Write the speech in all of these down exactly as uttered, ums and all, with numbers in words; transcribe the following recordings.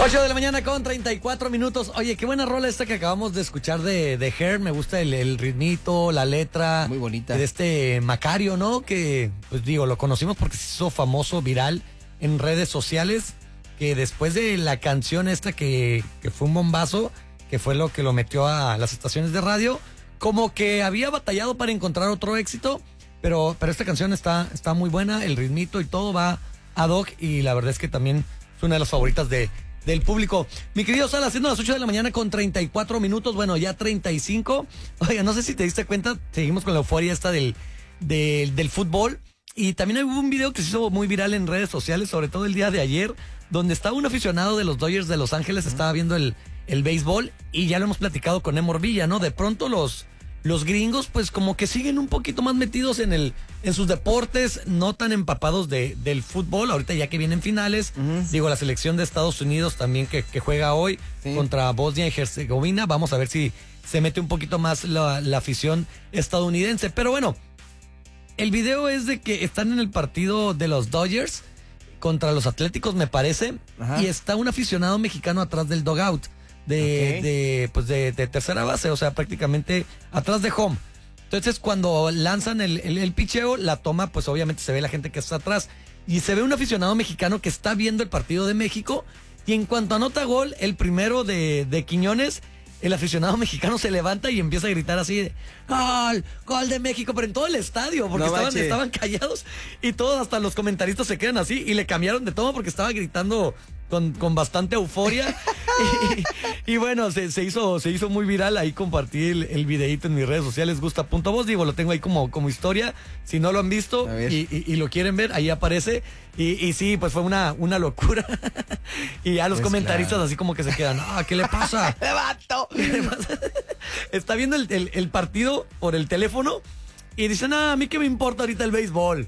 ocho de la mañana con treinta y cuatro minutos. Oye, qué buena rola esta que acabamos de escuchar de, de Her. Me gusta el, el ritmito, la letra. Muy bonita. De este Macario, ¿no? Que, pues digo, lo conocimos porque se hizo famoso, viral en redes sociales. Que después de la canción esta que, que fue un bombazo, que fue lo que lo metió a las estaciones de radio, como que había batallado para encontrar otro éxito. Pero, pero esta canción está, está muy buena, el ritmito y todo va ad hoc. Y la verdad es que también es una de las favoritas de... del público. Mi querido Sala, siendo las ocho de la mañana con treinta y cuatro minutos, bueno, ya treinta y cinco. Oiga, no sé si te diste cuenta, seguimos con la euforia esta del, del, del fútbol. Y también hubo un video que se hizo muy viral en redes sociales, sobre todo el día de ayer, donde estaba un aficionado de los Dodgers de Los Ángeles, estaba viendo el, el béisbol, y ya lo hemos platicado con Emor Villa, ¿no? De pronto los... Los gringos, pues, como que siguen un poquito más metidos en el en sus deportes, no tan empapados de, del fútbol. Ahorita ya que vienen finales, uh-huh. digo, la selección de Estados Unidos también que, que juega hoy sí. contra Bosnia y Herzegovina. Vamos a ver si se mete un poquito más la, la afición estadounidense. Pero bueno, el video es de que están en el partido de los Dodgers contra los Atléticos, me parece, uh-huh. y está un aficionado mexicano atrás del dugout. De, okay. de, pues de, de tercera base, o sea, prácticamente atrás de home. Entonces, cuando lanzan el, el, el picheo, la toma, pues obviamente se ve la gente que está atrás. Y se ve un aficionado mexicano que está viendo el partido de México. Y en cuanto anota gol, el primero de, de Quiñones, el aficionado mexicano se levanta y empieza a gritar así de ¡Gol! ¡Gol de México! Pero en todo el estadio, porque no estaban, estaban callados. Y todos, hasta los comentaristas se quedan así. Y le cambiaron de toma porque estaba gritando con, con bastante euforia. y, y bueno, se, se hizo se hizo muy viral. Ahí compartí el, el videíto en mis redes sociales, gusta punto voz, digo, lo tengo ahí como, como historia. Si no lo han visto y, y, y lo quieren ver, ahí aparece. Y, y sí, pues fue una, una locura. Y ya los pues comentaristas claro. así como que se quedan, ah, ¿qué le pasa? ¿Qué le pasa? Está viendo el, el, el partido por el teléfono y dicen, ah, a mí qué me importa ahorita el béisbol.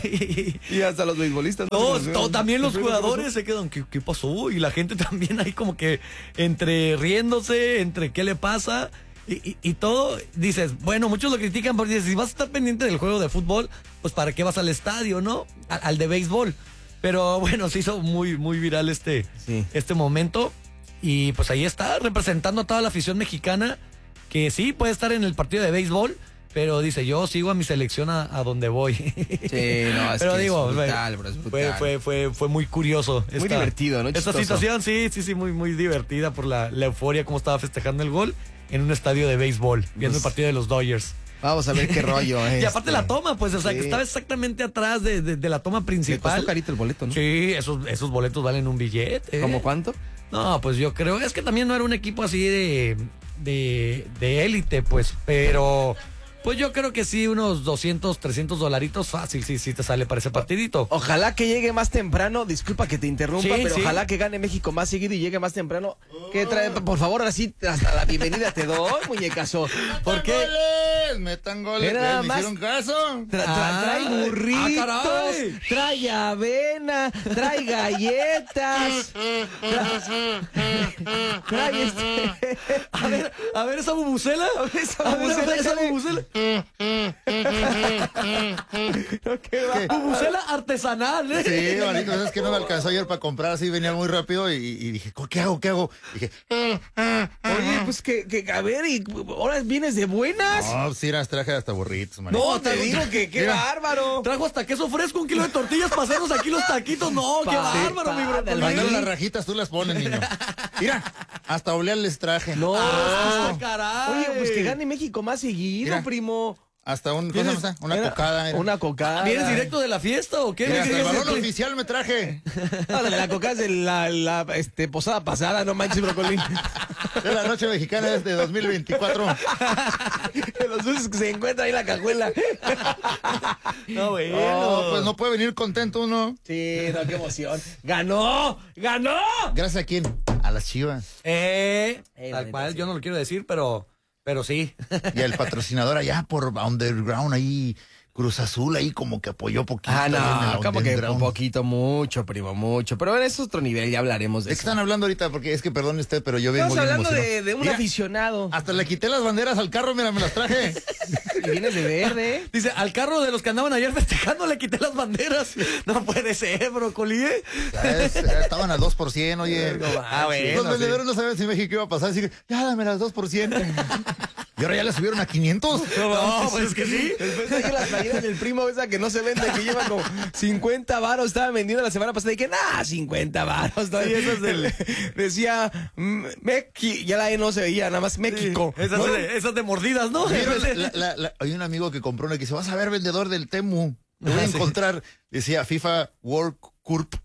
Y hasta los beisbolistas. No, no también los jugadores se quedan, ¿qué, ¿qué pasó? Y la gente también ahí como que entre riéndose, entre qué le pasa y, y, y todo. Dices, bueno, muchos lo critican porque dices, si vas a estar pendiente del juego de fútbol, pues ¿para qué vas al estadio, no? Al, al de béisbol. Pero bueno, se hizo muy, muy viral este, sí. este momento. Y pues ahí está, representando a toda la afición mexicana, que sí puede estar en el partido de béisbol, pero dice, yo sigo a mi selección a, a donde voy. Sí, no, es pero que digo, es brutal, bro, es brutal. Fue, fue, fue, fue muy curioso. Muy esta, divertido, ¿no? Esta situación, sí, sí, sí, muy, muy divertida por la, la euforia, cómo estaba festejando el gol en un estadio de béisbol, viendo pues, el partido de los Dodgers. Vamos a ver qué rollo es. Y aparte la toma, pues, o sea, sí. que estaba exactamente atrás de, de, de la toma principal. Le costó carito el boleto, ¿no? Sí, esos, esos boletos valen un billete. ¿Cómo cuánto? No, pues yo creo, es que también no era un equipo así de de de élite, pues, pero pues yo creo que sí, unos doscientos, trescientos dolaritos fácil, sí, sí te sale para ese partidito. Ojalá que llegue más temprano, disculpa que te interrumpa, sí, pero sí. ojalá que gane México más seguido y llegue más temprano. ¿Qué trae? Por favor, ahora sí, hasta la bienvenida te doy, muñecazo. ¿Por qué? Goles, metan goles, Nada ¿me más hicieron caso? Tra tra ah, trae burritos, ah, trae avena, trae galletas, tra trae este... A ver, a ver esa bubucela, a ver esa bubucela, a ver, esa bubucela. No, ¿qué va? Bubucela artesanal, ¿eh? Sí, manito, es que no me alcanzó ayer para comprar, así venía muy rápido y, y dije, ¿qué hago? ¿Qué hago? Y dije, oye, pues que, que, a ver, y ahora vienes de buenas. no, sí, las traje hasta burritos, manito. No, te digo que qué Mira. bárbaro. Trajo hasta queso fresco, un kilo de tortillas para hacernos aquí los taquitos. No, qué Pa- bárbaro, pa- mi bro. del Mañana maní. las rajitas tú las pones, niño. Mira, hasta olear les traje. No, Ah, caray. oye, pues que gane México más seguido, Mira. primo. Hasta un, ¿cómo se llama? Una Mira, cocada. Mira. Una cocada. ¿Vienes directo de la fiesta o qué? Mira, hasta el ¿Qué- balón qué- oficial me traje. No, de la cocada es de la, la este, posada pasada, no manches, brocolín. De la noche mexicana es de dos mil veinticuatro. De los dulces que se encuentra ahí en la cajuela. No, bueno. No, pues no puede venir contento uno. Sí, no, qué emoción. ¡Ganó! ¡Ganó! ¿Gracias a quién? A las Chivas. Eh, Eh, tal manita, cual, sí. yo no lo quiero decir, pero, pero sí. Y el patrocinador allá por Underground ahí Cruz Azul ahí como que apoyó poquito. Ah, en no, el como que un underground. poquito, mucho, primo, mucho. Pero es otro nivel, ya hablaremos de ¿De qué eso. están hablando ahorita? Porque es que perdone usted, pero yo vengo Estamos bien hablando de, emocionado. de un Mira, aficionado. hasta le quité las banderas al carro, mira, me las traje. Y vienes de verde. Dice, al carro de los que andaban ayer festejando le quité las banderas. No puede ser, brócoli. ¿eh? Es- estaban al dos por ciento, oye. No Ah, bueno, Los sí. vendedores no sabían si México iba a pasar, así que ya dame las dos por ciento. Y ahora ya le subieron a quinientos. No, pues es que sí. Después de que las playeras del primo esa que no se vende, que lleva como cincuenta varos, estaba vendiendo la semana pasada y que nada, cincuenta varos. ¿No? Sí, esas del- Decía mm, Mequi, ya la E no se veía, nada más México. Esas, ¿no? de, esas de mordidas, ¿no? ¿Vieron? La- la- la- hay un amigo que compró una que dice, vas a ver vendedor del Temu. Te voy a Ah, sí. encontrar. Decía FIFA World Cup.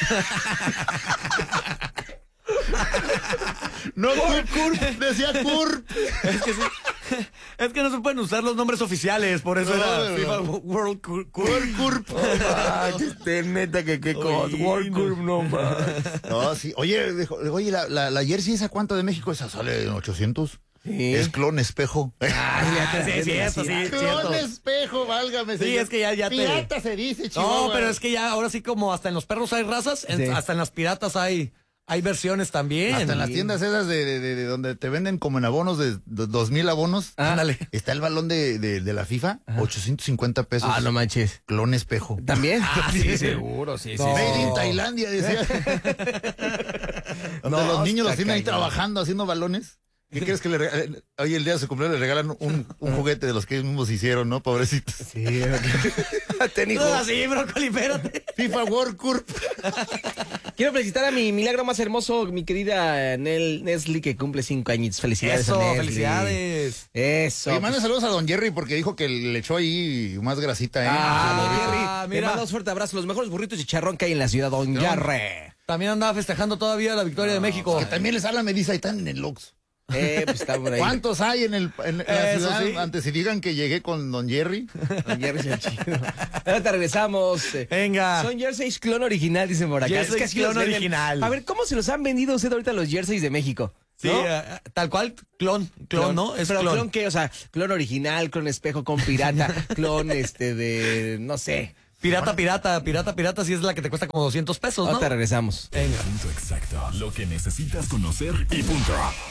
No Curp, Curp, decía Curp. Es que sí. Es que no se pueden usar los nombres oficiales, por eso No, era no, FIFA no. World Cu- Cu- World Curp. Ah, este, neta, que qué cosa. Oye, World no. Cup, no más. No, sí. Oye, dijo, oye, la, la, la jersey esa cuánto de México, esa sale en ochocientos. Sí. Es clon espejo. Ah, sí, es cierto, sí, es cierto. Clon espejo, válgame. Sí, señor. es que ya- ya te- Pirata se dice, Chihuahua. No, pero es que ya ahora sí como hasta en los perros hay razas, en- Sí. hasta en las piratas hay, hay versiones también. Hasta en las tiendas esas de, de- de- de donde te venden como en abonos de dos mil abonos. Ándale. Está el balón de, de, de la FIFA, ochocientos cincuenta pesos. Ah, no manches. Clon espejo. ¿También? Ah, sí, sí. seguro, sí, sí. No. Made in Tailandia, decía. Donde No, los niños los está tienen ahí cañón. trabajando, haciendo balones. ¿Qué crees que le regalan? Hoy el día de su cumpleaños le regalan un, un juguete de los que ellos mismos hicieron, ¿no? Pobrecitos. Sí, técnico. No, así, brócoli, espérate. FIFA World Cup. Quiero felicitar a mi milagro más hermoso, mi querida Nel Nesli, que cumple cinco años. Felicidades Eso, a Nesli. felicidades. Eso. Oye, manda saludos a don Jerry porque dijo que le echó ahí más grasita, ¿eh? Ah, Ah, don Jerry. mira. Te mando un fuerte abrazo. Los mejores burritos y charrón que hay en la ciudad, don Jerry. También andaba festejando todavía la victoria de México. Que también les habla me dice, ahí están en el Ox. Eh, pues está por ahí. ¿Cuántos hay en, el, en, en la Eso ciudad? sí. Antes y digan que llegué con don Jerry. Don Jerry es el chido. Ahorita regresamos. Venga. Son jerseys clon original, dicen por acá. Jerseys así los clon venden. original. A ver, ¿cómo se los han vendido usted ahorita los jerseys de México? Sí, ¿No? eh, tal cual, clon, clon, ¿no? Es Pero clon. clon qué, o sea, clon original, clon espejo, con pirata, clon este de, no sé. Pirata, pirata, pirata, pirata, sí es la que te cuesta como doscientos pesos, ¿no? Ahorita regresamos. Venga. Punto exacto. Lo que necesitas conocer y punto.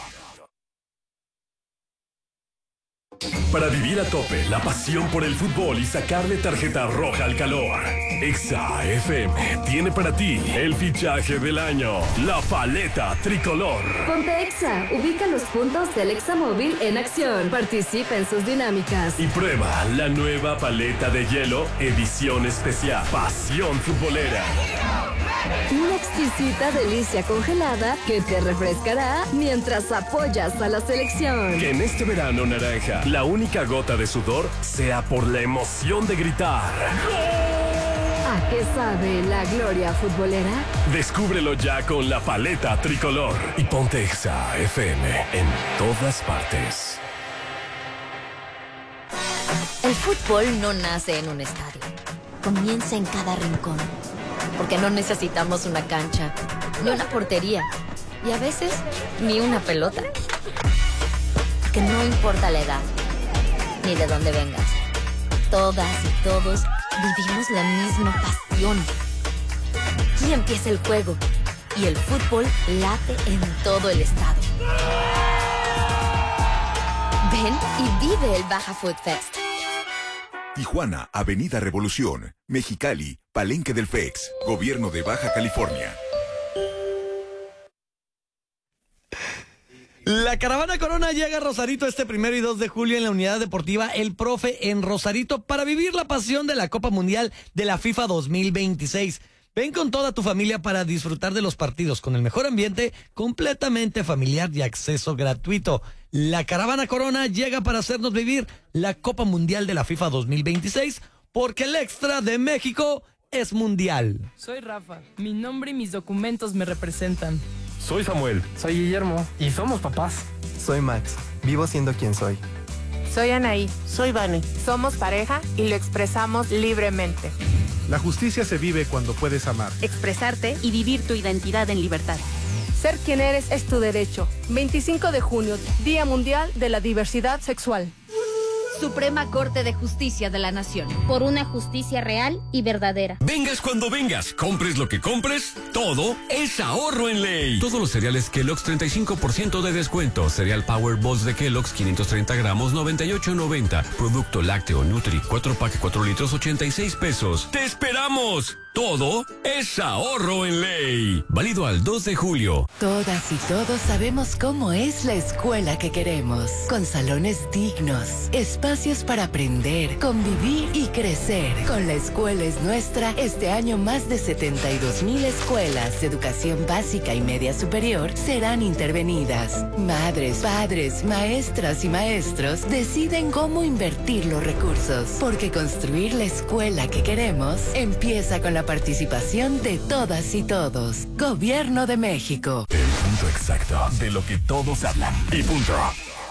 Para vivir a tope la pasión por el fútbol y sacarle tarjeta roja al calor. Exa F M tiene para ti el fichaje del año, la paleta tricolor. Ponte Exa, ubica los puntos del Exa móvil en acción. Participa en sus dinámicas. Y prueba la nueva paleta de hielo, edición especial, pasión futbolera. Una exquisita delicia congelada que te refrescará mientras apoyas a la selección. Que en este verano naranja, la única gota de sudor sea por la emoción de gritar. ¿A qué sabe la gloria futbolera? Descúbrelo ya con la paleta tricolor y ponte Exa F M en todas partes. El fútbol no nace en un estadio. Comienza en cada rincón. Porque no necesitamos una cancha, ni una portería, y a veces ni una pelota. Porque no importa la edad, ni de dónde vengas. Todas y todos vivimos la misma pasión. Aquí empieza el juego, y el fútbol late en todo el estado. Ven y vive el Baja Food Fest. Tijuana, Avenida Revolución. Mexicali, Palenque del F E X, Gobierno de Baja California. La Caravana Corona llega a Rosarito este primero y dos de julio en la unidad deportiva El Profe en Rosarito para vivir la pasión de la Copa Mundial de la FIFA dos mil veintiséis. Ven con toda tu familia para disfrutar de los partidos con el mejor ambiente, completamente familiar y acceso gratuito. La Caravana Corona llega para hacernos vivir la Copa Mundial de la FIFA dos mil veintiséis porque el extra de México es mundial. Soy Rafa. Mi nombre y mis documentos me representan. Soy Samuel. Soy Guillermo y somos papás. Soy Max, vivo siendo quien soy. Soy Anaí. Soy Vane. Somos pareja y lo expresamos libremente. La justicia se vive cuando puedes amar. Expresarte y vivir tu identidad en libertad. Ser quien eres es tu derecho. veinticinco de junio, Día Mundial de la Diversidad Sexual. Suprema Corte de Justicia de la Nación. Por una justicia real y verdadera. Vengas cuando vengas, compres lo que compres, todo es ahorro en ley. Todos los cereales Kellogg's treinta y cinco por ciento de descuento. Cereal Power Balls de Kellogg's quinientos treinta gramos noventa y ocho noventa. Producto lácteo Nutri cuatro pack cuatro litros ochenta y seis pesos. ¡Te esperamos! Todo es ahorro en ley. Válido al dos de julio. Todas y todos sabemos cómo es la escuela que queremos. Con salones dignos, espacios para aprender, convivir y crecer. Con La Escuela es Nuestra, este año más de setenta y dos mil escuelas de educación básica y media superior serán intervenidas. Madres, padres, maestras y maestros deciden cómo invertir los recursos. Porque construir la escuela que queremos empieza con la participación de todas y todos. Gobierno de México. El punto exacto de lo que todos hablan. Y punto.